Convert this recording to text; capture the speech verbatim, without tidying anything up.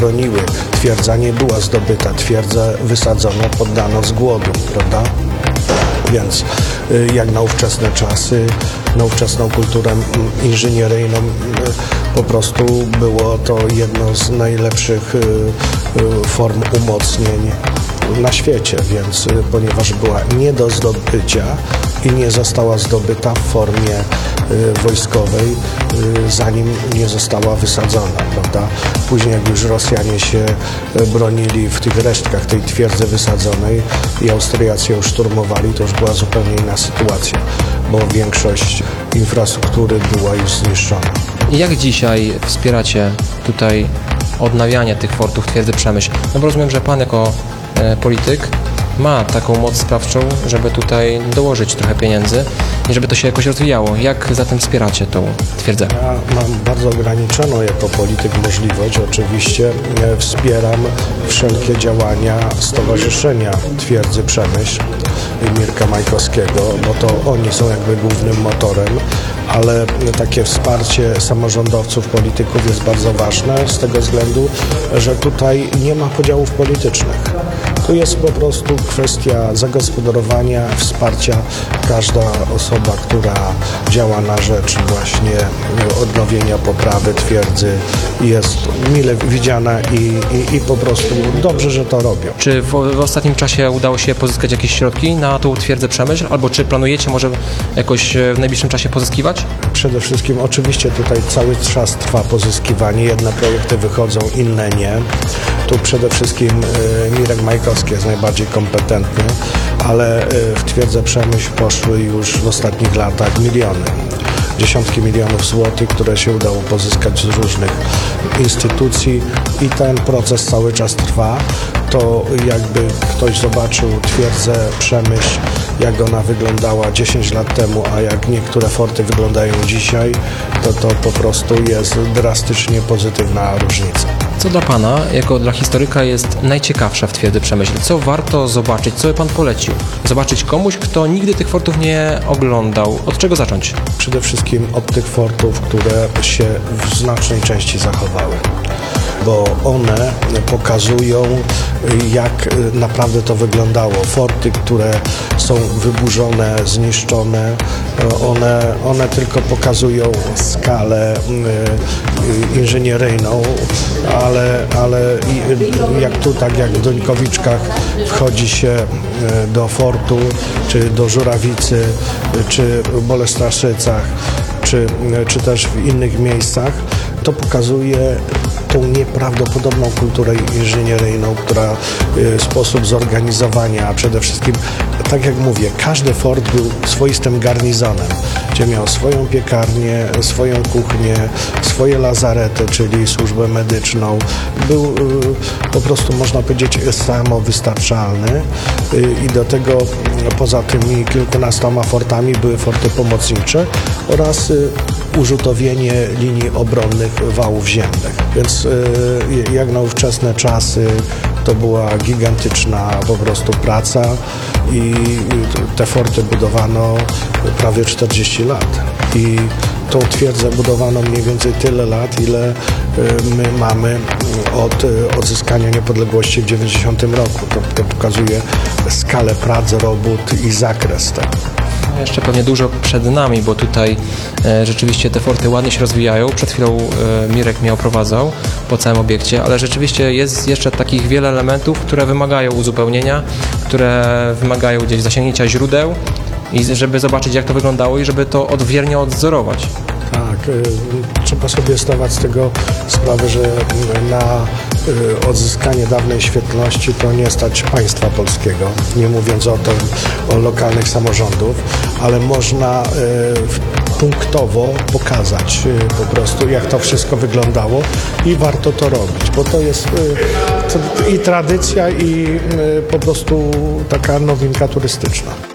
broniły. Twierdza nie była zdobyta, twierdzę wysadzono, poddano z głodu, prawda? Więc jak na ówczesne czasy, na ówczesną kulturę inżynieryjną po prostu było to jedno z najlepszych form umocnień na świecie, więc ponieważ była nie do zdobycia i nie została zdobyta w formie wojskowej, zanim nie została wysadzona, prawda? Później jak już Rosjanie się bronili w tych resztkach tej twierdzy wysadzonej i Austriacy ją szturmowali, to już była zupełnie inna sytuacja, bo większość infrastruktury była już zniszczona. Jak dzisiaj wspieracie tutaj odnawianie tych fortów twierdzy Przemyśl? No bo rozumiem, że pan jako e, polityk ma taką moc sprawczą, żeby tutaj dołożyć trochę pieniędzy i żeby to się jakoś rozwijało. Jak zatem wspieracie tą twierdzę? Ja mam bardzo ograniczoną jako polityk możliwość. Oczywiście wspieram wszelkie działania Stowarzyszenia Twierdzy Przemyśl Mirka Majkowskiego, bo to oni są jakby głównym motorem, ale takie wsparcie samorządowców, polityków jest bardzo ważne z tego względu, że tutaj nie ma podziałów politycznych. Tu jest po prostu kwestia zagospodarowania, wsparcia. Każda osoba, która działa na rzecz właśnie odnowienia, poprawy twierdzy jest mile widziana i, i, i po prostu dobrze, że to robią. Czy w, w ostatnim czasie udało się pozyskać jakieś środki na tą twierdzę Przemyśl? Albo czy planujecie może jakoś w najbliższym czasie pozyskiwać? Przede wszystkim oczywiście tutaj cały czas trwa pozyskiwanie. Jedne projekty wychodzą, inne nie. Tu przede wszystkim y, Mirek Majkowski jest najbardziej kompetentny, ale y, w twierdzę Przemyśl poszły już w ostatnich latach miliony. Dziesiątki milionów złotych, które się udało pozyskać z różnych instytucji i ten proces cały czas trwa. To jakby ktoś zobaczył twierdzę Przemyśl, jak ona wyglądała dziesięć lat temu, a jak niektóre forty wyglądają dzisiaj, to to po prostu jest drastycznie pozytywna różnica. Co dla pana, jako dla historyka, jest najciekawsze w twierdzy Przemyśl? Co warto zobaczyć? Co by pan polecił? Zobaczyć komuś, kto nigdy tych fortów nie oglądał. Od czego zacząć? Przede wszystkim od tych fortów, które się w znacznej części zachowały, bo one pokazują, jak naprawdę to wyglądało. Forty, które są wyburzone, zniszczone, one, one tylko pokazują skalę inżynieryjną, ale, ale jak tu, tak jak w Dońkowiczkach wchodzi się do fortu, czy do Żurawicy, czy w Bolesławszycach, czy, czy też w innych miejscach, to pokazuje tą nieprawdopodobną kulturę inżynieryjną, która sposób zorganizowania, a przede wszystkim, tak jak mówię, każdy fort był swoistym garnizonem, gdzie miał swoją piekarnię, swoją kuchnię, swoje lazarety, czyli służbę medyczną. Był po prostu, można powiedzieć, samowystarczalny i do tego poza tymi kilkunastoma fortami były forty pomocnicze oraz użytowienie linii obronnych wałów ziemnych. Więc jak na ówczesne czasy to była gigantyczna po prostu praca i te forty budowano prawie czterdzieści lat. I tą twierdzę budowano mniej więcej tyle lat, ile my mamy od odzyskania niepodległości w dziewięćdziesiątym roku. To, to pokazuje skalę prac, robót i zakres tego. Jeszcze pewnie dużo przed nami, bo tutaj e, rzeczywiście te forty ładnie się rozwijają. Przed chwilą e, Mirek mnie oprowadzał po całym obiekcie, ale rzeczywiście jest jeszcze takich wiele elementów, które wymagają uzupełnienia, które wymagają gdzieś zasięgnięcia źródeł i żeby zobaczyć, jak to wyglądało i żeby to odwiernie odwzorować. Tak, y, trzeba sobie zdawać z tego sprawę, że na y, odzyskanie dawnej świetności to nie stać państwa polskiego, nie mówiąc o tym, o lokalnych samorządów, ale można y, punktowo pokazać y, po prostu, jak to wszystko wyglądało i warto to robić, bo to jest y, to i tradycja i y, po prostu taka nowinka turystyczna.